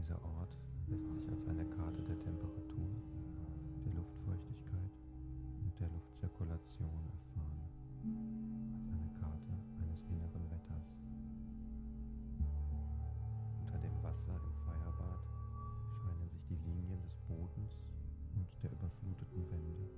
Dieser Ort lässt sich als eine Karte der Temperatur, der Luftfeuchtigkeit und der Luftzirkulation erfahren.